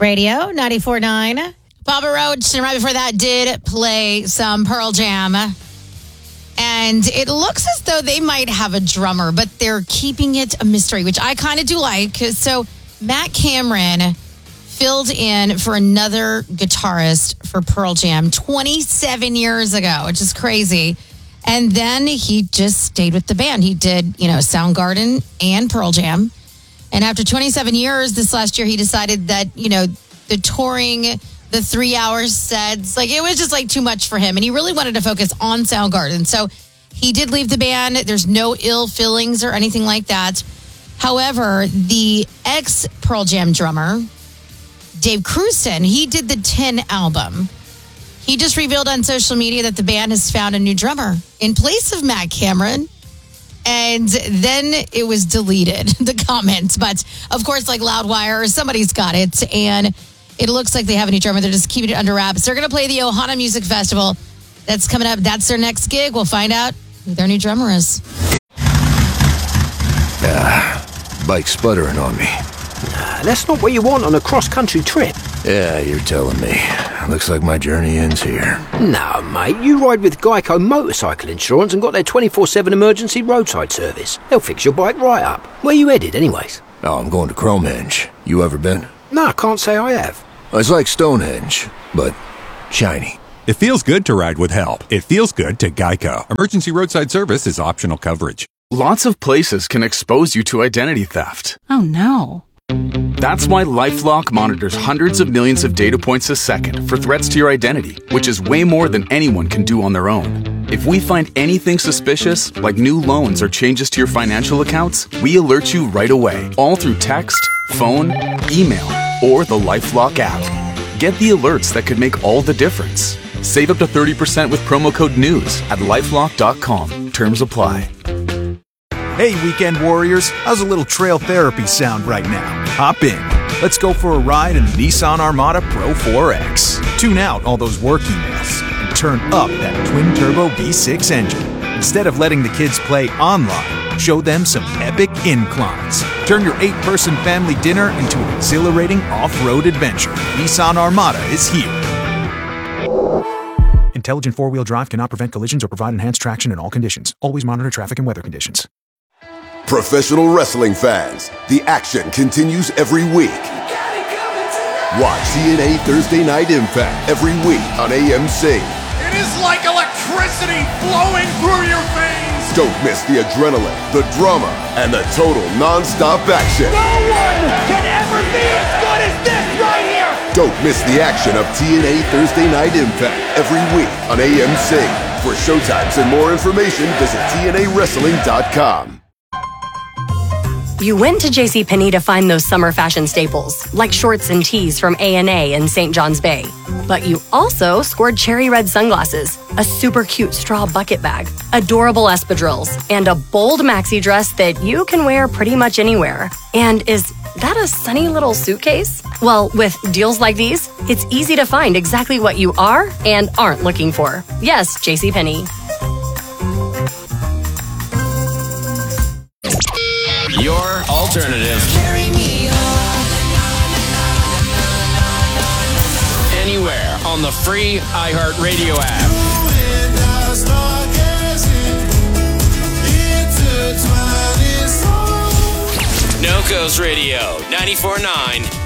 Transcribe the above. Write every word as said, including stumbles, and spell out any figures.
Radio, ninety-four point nine. Papa Roach, and right before that did play some Pearl Jam. And it looks as though they might have a drummer, but they're keeping it a mystery, which I kind of do like. So Matt Cameron filled in for another guitarist for Pearl Jam twenty-seven years ago, which is crazy. And then he just stayed with the band. He did, you know, Soundgarden and Pearl Jam. And after twenty-seven years, this last year, he decided that, you know, the touring, the three hour sets, like it was just like too much for him. And he really wanted to focus on Soundgarden. So he did leave the band. There's no ill feelings or anything like that. However, the ex Pearl Jam drummer, Dave Crewson, he did the ten album. He just revealed on social media that the band has found a new drummer in place of Matt Cameron. And then it was deleted, the comments. But of course, like Loudwire, somebody's got it. And it looks like they have a new drummer. They're just keeping it under wraps. They're going to play the Ohana Music Festival. That's coming up. That's their next gig. We'll find out who their new drummer is. Ah, bike sputtering on me. Nah, that's not what you want on a cross-country trip. Yeah, you're telling me. Looks like my journey ends here. No, mate, you ride with Geico Motorcycle Insurance and got their twenty-four seven emergency roadside service. They'll fix your bike right up. Where you headed, anyways? Oh, I'm going to Cromehenge. You ever been? No, I can't say I have. It's like Stonehenge, but shiny. It feels good to ride with help. It feels good to Geico. Emergency roadside service is optional coverage. Lots of places can expose you to identity theft. Oh, no. That's why LifeLock monitors hundreds of millions of data points a second for threats to your identity, which is way more than anyone can do on their own. If we find anything suspicious, like new loans or changes to your financial accounts, we alert you right away, all through text, phone, email, or the LifeLock app. Get the alerts that could make all the difference. Save up to thirty percent with promo code NEWS at lifelock dot com. Terms apply. Hey, weekend warriors, how's a little trail therapy sound right now? Hop in. Let's go for a ride in the Nissan Armada Pro four X. Tune out all those work emails and turn up that twin-turbo V six engine. Instead of letting the kids play online, show them some epic inclines. Turn your eight-person family dinner into an exhilarating off-road adventure. Nissan Armada is here. Intelligent four-wheel drive cannot prevent collisions or provide enhanced traction in all conditions. Always monitor traffic and weather conditions. Professional wrestling fans, the action continues every week. Watch T N A Thursday Night Impact every week on A M C. It is like electricity flowing through your veins. Don't miss the adrenaline, the drama, and the total non-stop action. No one can ever be as good as this right here. Don't miss the action of T N A Thursday Night Impact every week on A M C. For showtimes and more information, visit T N A wrestling dot com. You went to JCPenney to find those summer fashion staples, like shorts and tees from A and A in Saint John's Bay. But you also scored cherry red sunglasses, a super cute straw bucket bag, adorable espadrilles, and a bold maxi dress that you can wear pretty much anywhere. And is that a sunny little suitcase? Well, with deals like these, it's easy to find exactly what you are and aren't looking for. Yes, JCPenney. Your alternative. Anywhere on the free iHeartRadio app. No Coast Radio, ninety-four point nine